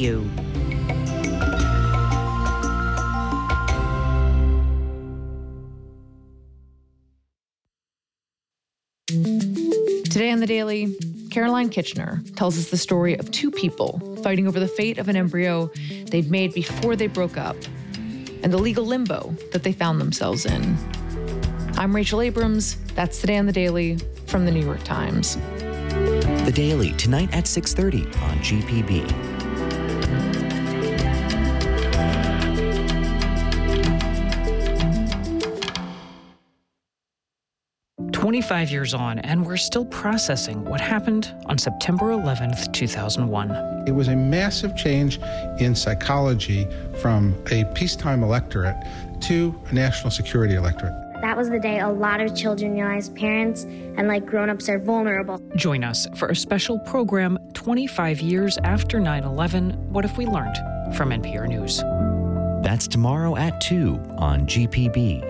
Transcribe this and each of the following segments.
you. Today on The Daily, Caroline Kitchener tells us the story of two people fighting over the fate of an embryo they'd made before they broke up and the legal limbo that they found themselves in. I'm Rachel Abrams. That's Today on The Daily from The New York Times. The Daily, tonight at 6:30 on GPB. 25 years on, and we're still processing what happened on September 11th, 2001. It was a massive change in psychology from a peacetime electorate to a national security electorate. That was the day a lot of children realized parents and grown-ups are vulnerable. Join us for a special program 25 years after 9/11, What If We Learned? From NPR News. That's tomorrow at 2 on GPB.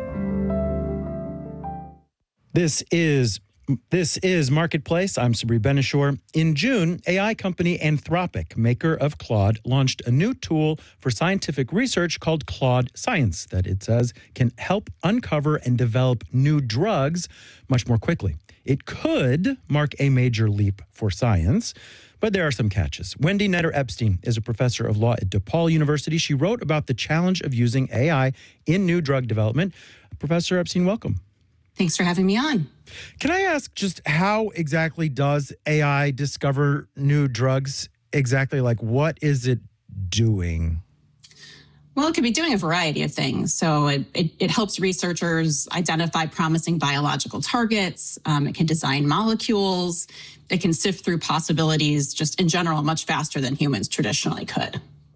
This is Marketplace. I'm Sabri Benishore. In June, AI company Anthropic, maker of Claude, launched a new tool for scientific research called Claude Science that it says can help uncover and develop new drugs much more quickly. It could mark a major leap for science, but there are some catches. Wendy Netter-Epstein is a professor of law at DePaul University. She wrote about the challenge of using AI in new drug development. Professor Epstein, welcome. Thanks for having me on. Can I ask just how exactly does AI discover new drugs? Exactly, what is it doing? Well, it could be doing a variety of things. So it helps researchers identify promising biological targets. It can design molecules. It can sift through possibilities just in general much faster than humans traditionally could.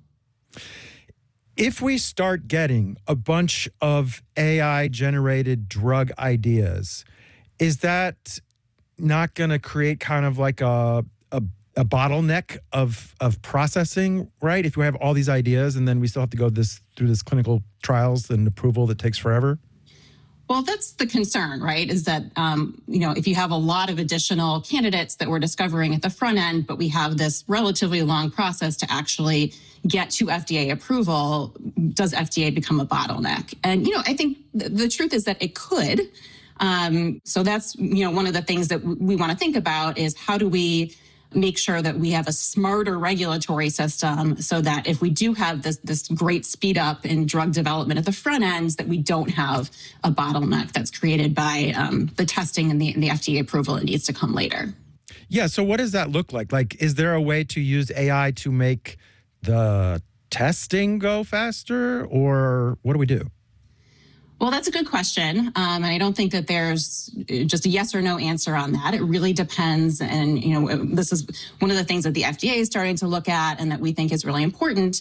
If we start getting a bunch of AI-generated drug ideas, is that not going to create kind of like a bottleneck of processing, right? If we have all these ideas and then we still have to go through this clinical trials and approval that takes forever? Well, that's the concern, right? Is that, if you have a lot of additional candidates that we're discovering at the front end, but we have this relatively long process to actually get to FDA approval, does FDA become a bottleneck? And, I think the truth is that it could. So that's, one of the things that we want to think about is how do we make sure that we have a smarter regulatory system so that if we do have this great speed up in drug development at the front ends, that we don't have a bottleneck that's created by the testing and the FDA approval that needs to come later. Yeah, so what does that look like? Is there a way to use AI to make the testing go faster, or what do we do? Well, that's a good question. And I don't think that there's just a yes or no answer on that. It really depends. And, this is one of the things that the FDA is starting to look at and that we think is really important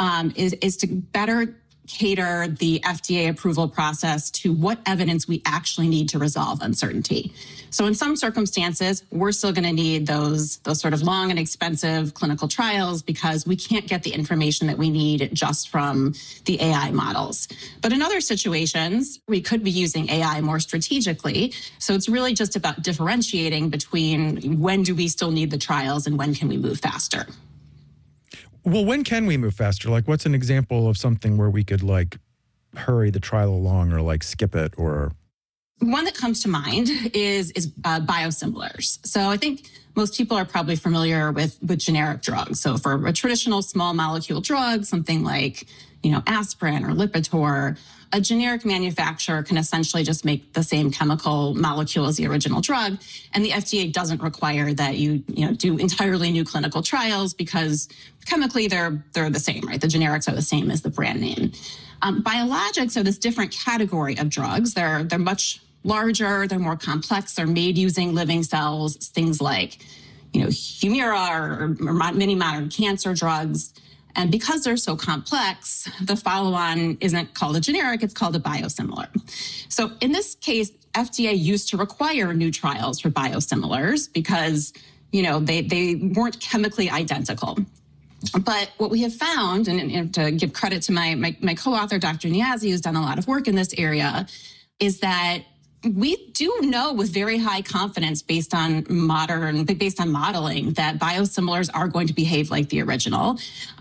is to better cater the FDA approval process to what evidence we actually need to resolve uncertainty. So in some circumstances, we're still going to need those sort of long and expensive clinical trials because we can't get the information that we need just from the AI models. But in other situations, we could be using AI more strategically. So it's really just about differentiating between when do we still need the trials and when can we move faster. Well, when can we move faster? What's an example of something where we could hurry the trial along or skip it or? One that comes to mind is biosimilars. So I think most people are probably familiar with generic drugs. So for a traditional small molecule drug, something like, aspirin or Lipitor, a generic manufacturer can essentially just make the same chemical molecule as the original drug. And the FDA doesn't require that you do entirely new clinical trials because chemically they're the same, right? The generics are the same as the brand name. Biologics are this different category of drugs. They're much larger, they're more complex, they're made using living cells, things like, Humira or many modern cancer drugs. And because they're so complex, the follow-on isn't called a generic, it's called a biosimilar. So in this case, FDA used to require new trials for biosimilars because, they weren't chemically identical. But what we have found, and to give credit to my co-author, Dr. Niazi, who's done a lot of work in this area, is that we do know with very high confidence based on modeling that biosimilars are going to behave like the original.